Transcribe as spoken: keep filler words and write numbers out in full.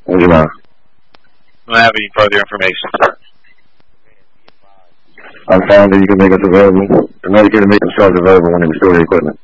What's your mind? I don't have any further information, sir. I'm fine that you can make us available. The medicator make themselves available when they restore the equipment.